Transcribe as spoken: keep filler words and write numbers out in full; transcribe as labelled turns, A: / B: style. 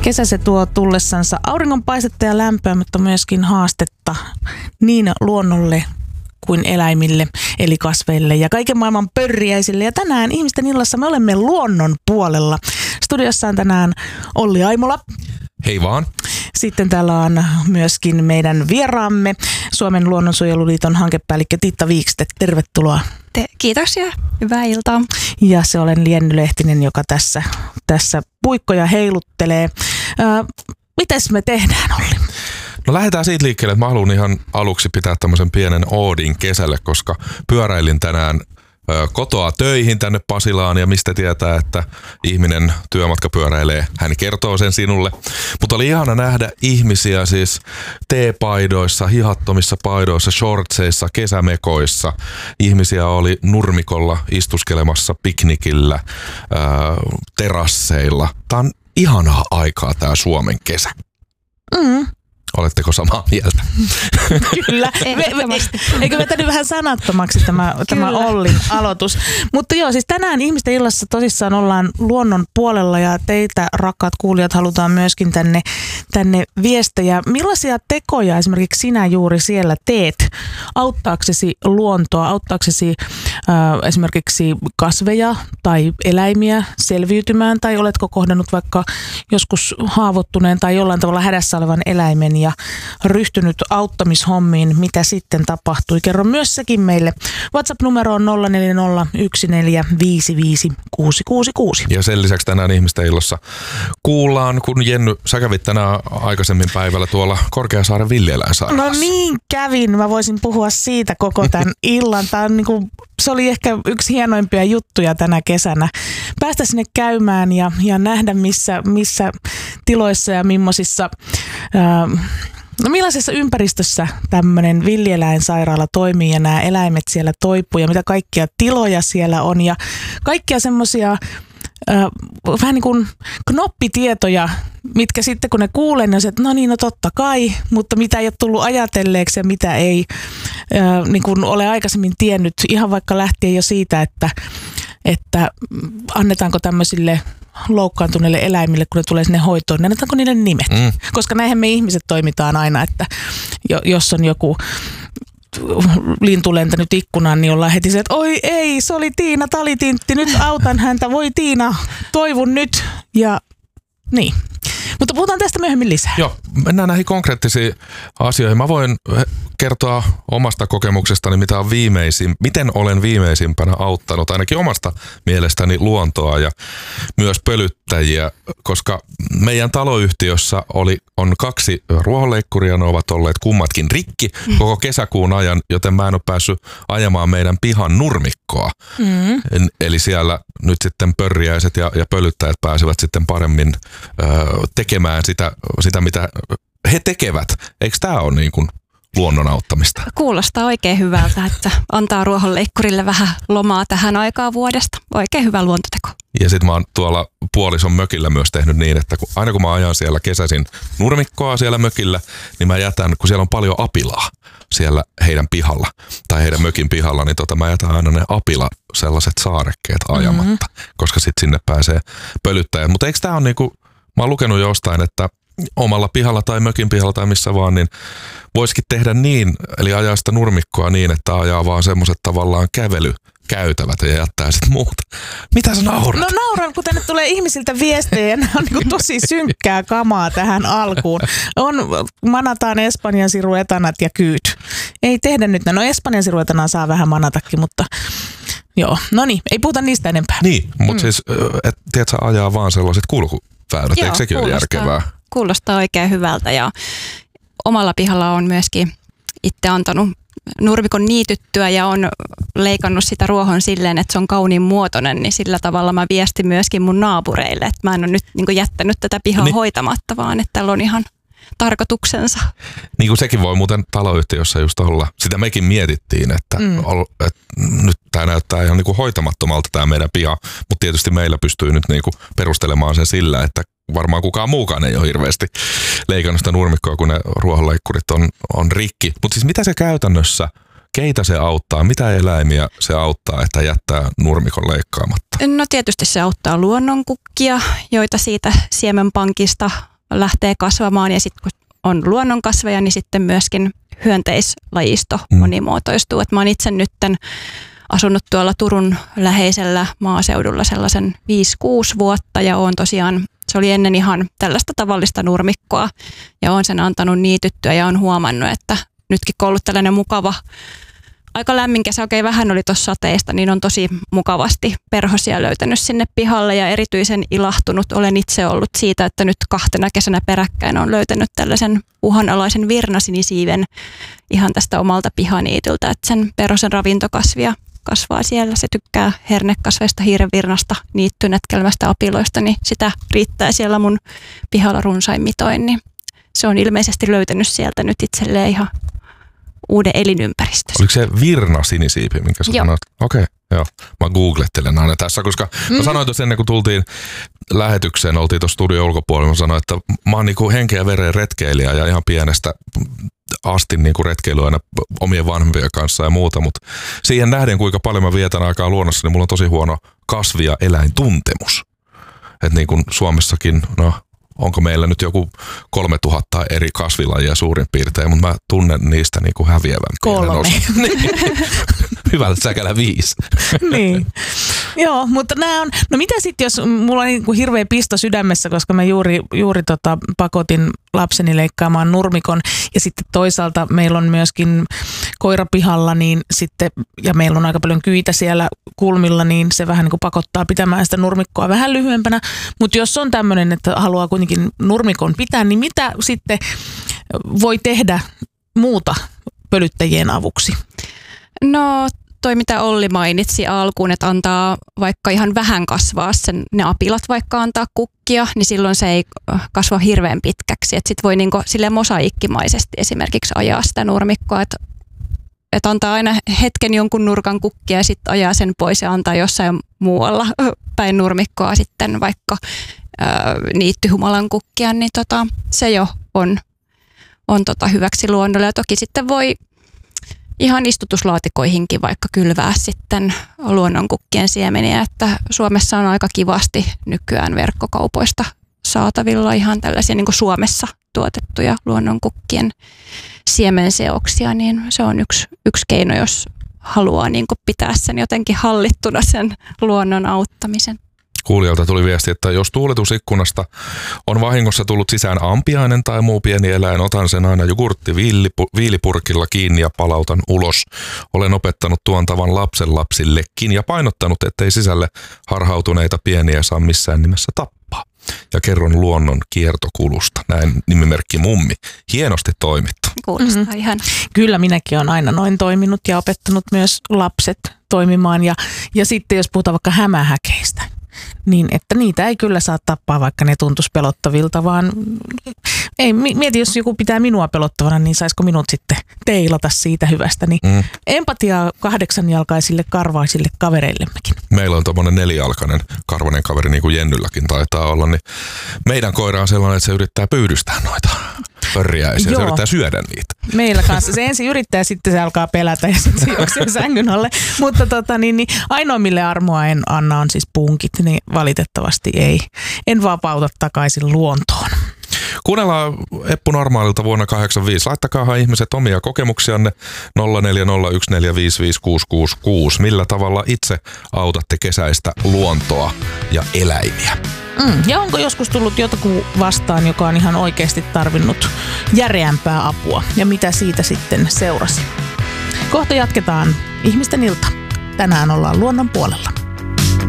A: Kesä se tuo tullessansa auringonpaistetta ja lämpöä, mutta myöskin haastetta niin luonnolle kuin eläimille, eli kasveille ja kaiken maailman pörriäisille. Ja tänään Ihmisten illassa me olemme luonnon puolella. Studiossa on tänään Olli Aimola.
B: Hei vaan.
A: Sitten täällä on myöskin meidän vieraamme, Suomen luonnonsuojeluliiton hankepäällikkö Titta Wikstedt. Tervetuloa.
C: Te, kiitos ja hyvää iltaa.
A: Ja se olen Lienny Lehtinen, joka tässä, tässä puikkoja heiluttelee. Ää, mites me tehdään, Olli?
B: No lähdetään siitä liikkeelle, että mä haluan ihan aluksi pitää tämmöisen pienen oodin kesälle, koska pyöräilin tänään ö, kotoa töihin tänne Pasilaan ja mistä tietää, että ihminen työmatka pyöräilee, hän kertoo sen sinulle. Mutta oli ihana nähdä ihmisiä siis teepaidoissa, hihattomissa paidoissa, shortseissa, kesämekoissa. Ihmisiä oli nurmikolla istuskelemassa piknikillä, ö, terasseilla. Tää on ihanaa aikaa tää Suomen kesä.
A: Mm.
B: Oletteko samaa mieltä?
A: Kyllä. Eikö vetänyt vähän sanattomaksi tämä, tämä Ollin aloitus? Mutta joo, siis tänään Ihmisten illassa tosissaan ollaan luonnon puolella ja teitä, rakkaat kuulijat, halutaan myöskin tänne, tänne viestejä. Millaisia tekoja esimerkiksi sinä juuri siellä teet auttaaksesi luontoa, auttaaksesi äh, esimerkiksi kasveja tai eläimiä selviytymään, tai oletko kohdannut vaikka joskus haavoittuneen tai jollain tavalla hädässä olevan eläimen ja ryhtynyt auttamishommiin, mitä sitten tapahtui. Kerro myös sekin meille. WhatsApp-numero on nolla neljä nolla yksi neljä viisi viisi kuusi kuusi kuusi.
B: Ja sen lisäksi tänään Ihmisten illassa kuullaan, kun Jenny, sä kävit tänään aikaisemmin päivällä tuolla Korkeasaaren villieläinsairaalassa.
A: No niin kävin. Mä voisin puhua siitä koko tämän illan. Tää on niinku, se oli ehkä yksi hienoimpia juttuja tänä kesänä. Päästä sinne käymään ja, ja nähdä missä, missä tiloissa ja millaisissa Ää, no millaisessa ympäristössä tämmöinen villieläinsairaala toimii ja nämä eläimet siellä toipuu ja mitä kaikkia tiloja siellä on ja kaikkia semmoisia vähän niin kuin knoppitietoja, mitkä sitten kun ne kuulee, niin on se, että no niin, no totta kai, mutta mitä ei ole tullut ajatelleeksi ja mitä ei ää, niin kuin ole aikaisemmin tiennyt, ihan vaikka lähtien jo siitä, että, että annetaanko tämmöisille loukkaantuneille eläimille, kun ne tulee sinne hoitoon, niin annetaanko niille nimet? Mm. Koska näinhän me ihmiset toimitaan aina, että jos on joku lintu lentänyt ikkunaan, niin ollaan heti se, että oi ei, se oli Tiina Talitintti, nyt autan häntä, voi Tiina, toivun nyt. Ja niin. Mutta puhutaan tästä myöhemmin lisää.
B: Joo, mennään näihin konkreettisiin asioihin. Mä voin kertoa omasta kokemuksestani, mitä on viimeisin, miten olen viimeisimpänä auttanut ainakin omasta mielestäni luontoa ja myös pölyttäjiä, koska meidän taloyhtiössä oli, on kaksi ruohonleikkuria, ne ovat olleet kummatkin rikki koko kesäkuun ajan, joten mä en ole päässyt ajamaan meidän pihan nurmikkoa. Mm. Eli siellä nyt sitten pörriäiset ja, ja pölyttäjät pääsevät sitten paremmin ö, tekemään sitä, sitä, mitä he tekevät. Eikö tämä ole niin kuin luonnon auttamista?
C: Kuulostaa oikein hyvältä, että antaa ruohonleikkurille vähän lomaa tähän aikaan vuodesta. Oikein hyvä luontoteko.
B: Ja sitten mä oon tuolla puolison mökillä myös tehnyt niin, että kun, aina kun mä ajan siellä kesäisin nurmikkoa siellä mökillä, niin mä jätän, kun siellä on paljon apilaa siellä heidän pihalla tai heidän mökin pihalla, niin tota, mä jätän aina ne apila sellaiset saarekkeet ajamatta, mm-hmm. koska sitten sinne pääsee pölyttäjät. Mutta eikö tää ole niinku, mä oon lukenut jostain, että omalla pihalla tai mökin pihalla tai missä vaan, niin voisikin tehdä niin, eli ajaa sitä nurmikkoa niin, että ajaa vaan semmoiset tavallaan kävelykäytävät ja jättää sitten muuta. Mitä sä naurat?
A: No nauran, kun tänne tulee ihmisiltä viestejä ja on niin tosi synkkää kamaa tähän alkuun. On, manataan espanjan siruetanat ja kyyt. Ei tehdä nyt, no espanjan siruetanaa saa vähän manatakin, mutta joo, no niin, ei puhuta niistä enempää.
B: Niin, mutta mm. siis, et, tiedätkö, ajaa vaan sellaiset kulkuväylät, eikö sekin ole järkevää?
C: Kuulostaa oikein hyvältä ja omalla pihalla on myöskin itse antanut nurmikon niityttyä ja on leikannut sitä ruohon silleen, että se on kauniin muotoinen, niin sillä tavalla mä viestin myöskin mun naapureille, että mä en ole nyt niin kuin jättänyt tätä pihaa niin hoitamatta, vaan että täällä on ihan tarkoituksensa.
B: Niin kuin sekin voi muuten taloyhtiössä just olla. Sitä mekin mietittiin, että, mm. ol, että nyt tämä näyttää ihan niin kuin hoitamattomalta tämä meidän piha, mutta tietysti meillä pystyy nyt niin kuin perustelemaan sen sillä, että varmaan kukaan muukaan ei ole hirveästi leikannut sitä nurmikkoa, kun ne ruohonleikkurit on, on rikki. Mutta siis mitä se käytännössä, keitä se auttaa, mitä eläimiä se auttaa, että jättää nurmikon leikkaamatta?
C: No tietysti se auttaa luonnonkukkia, joita siitä siemenpankista lähtee kasvamaan ja sitten kun on luonnonkasveja, niin sitten myöskin hyönteislajisto
B: Mm.
C: monimuotoistuu. Et mä oon itse nytten asunut tuolla Turun läheisellä maaseudulla sellaisen viisi kuusi vuotta ja oon tosiaan, se oli ennen ihan tällaista tavallista nurmikkoa ja oon sen antanut niityttyä ja oon huomannut, että nytkin kun on ollut tällainen mukava, aika lämmin kesä, okei vähän oli tuossa sateista, niin on tosi mukavasti perhosia löytänyt sinne pihalle ja erityisen ilahtunut olen itse ollut siitä, että nyt kahtena kesänä peräkkäin on löytänyt tällaisen uhanalaisen virnasinisiiven ihan tästä omalta pihaniityltä, että sen perhosen ravintokasvia kasvaa siellä. Se tykkää hernekasveista, hiirenvirnasta, niittynätkelmästä, apiloista, niin sitä riittää siellä mun pihalla runsain mitoin, niin se on ilmeisesti löytänyt sieltä nyt itselleen ihan uuden elinympäristössä.
B: Oliko se virnasinisiipi, minkä sä sanoit? Okei, okay, joo. Mä googlettelen aina tässä, koska mm. mä sanoin tuossa ennen kuin tultiin lähetykseen, oltiin tuossa studion ulkopuolella, mä sanoin, että mä oon niinku henkeä ja veren retkeilijä ja ihan pienestä asti niinku retkeilyä aina omien vanhempien kanssa ja muuta, mutta siihen nähden, kuinka paljon mä vietän aikaa luonnossa, niin mulla on tosi huono kasvi- ja eläintuntemus. Että niin kuin Suomessakin, no onko meillä nyt joku kolmetuhatta eri kasvilajia suurin piirtein, mutta mä tunnen niistä niinku häviävän pienen
A: Kolme.
B: osan. Hyvältä säkälä viisi.
A: Niin. Joo, mutta nämä on, no mitä sitten jos, mulla on niin kuin hirveä pisto sydämessä, koska mä juuri, juuri tota pakotin lapseni leikkaamaan nurmikon ja sitten toisaalta meillä on myöskin koira pihalla niin sitten, ja meillä on aika paljon kyitä siellä kulmilla, niin se vähän niin kuin pakottaa pitämään sitä nurmikkoa vähän lyhyempänä, mutta jos on tämmöinen, että haluaa kuitenkin nurmikon pitää, niin mitä sitten voi tehdä muuta pölyttäjien avuksi?
C: No toi mitä Olli mainitsi alkuun, että antaa vaikka ihan vähän kasvaa sen, ne apilat vaikka antaa kukkia, niin silloin se ei kasva hirveän pitkäksi. Että sit voi niinku silleen mosaikkimaisesti esimerkiksi ajaa sitä nurmikkoa, että et antaa aina hetken jonkun nurkan kukkia ja sitten ajaa sen pois ja antaa jossain muualla päin nurmikkoa sitten vaikka ää, niittyhumalan kukkia, niin tota, se jo on, on tota hyväksi luonnolle. Ja toki sitten voi ihan istutuslaatikoihinkin vaikka kylvää sitten luonnonkukkien siemeniä, että Suomessa on aika kivasti nykyään verkkokaupoista saatavilla ihan tällaisia niin kuin Suomessa tuotettuja luonnonkukkien siemenseoksia, niin se on yksi, yksi keino, jos haluaa niin kuin pitää sen jotenkin hallittuna sen luonnon auttamisen.
B: Kuulijalta tuli viesti, että jos tuuletusikkunasta on vahingossa tullut sisään ampiainen tai muu pieni eläin, otan sen aina jogurtti viilipurkilla kiinni ja palautan ulos. Olen opettanut tuon tavan lapsenlapsillekin ja painottanut, ettei sisälle harhautuneita pieniä saa missään nimessä tappaa. Ja kerron luonnon kiertokulusta. Näin nimimerkki Mummi. Hienosti toimittu.
C: Kuulostaa
A: Mm-hmm.
C: ihan.
A: Kyllä minäkin olen aina noin toiminut ja opettanut myös lapset toimimaan. Ja, ja sitten jos puhutaan vaikka hämähäkeistä, niin että niitä ei kyllä saa tappaa, vaikka ne tuntuisi pelottavilta, vaan ei, mieti, jos joku pitää minua pelottavana, niin saisiko minut sitten teilata siitä hyvästä. Niin mm. empatiaa kahdeksanjalkaisille karvaisille kavereillemmekin.
B: Meillä on tommonen nelijalkainen karvainen kaveri, niin kuin Jennylläkin taitaa olla, niin meidän koira on sellainen, että se yrittää pyydystää noita pörjäisiä, se yrittää syödä niitä.
A: Meillä kanssa. Se ensin yrittää, sitten se alkaa pelätä ja sitten se juoksee sängyn alle. Mutta tota, niin, niin, ainoa, mille armoa en anna, on siis punkit, niin valitettavasti ei. En vapauta takaisin luontoon.
B: Kuunnellaan Eppu Normaalilta vuonna kahdeksankymmentäviisi. Laittakaa ihmiset omia kokemuksianne nolla neljä nolla yksi neljä viisi viisi kuusi kuusi kuusi. Millä tavalla itse autatte kesäistä luontoa ja eläimiä?
A: Mm, ja onko joskus tullut jotakin vastaan, joka on ihan oikeasti tarvinnut järeämpää apua? Ja mitä siitä sitten seurasi? Kohta jatketaan Ihmisten ilta. Tänään ollaan luonnon puolella.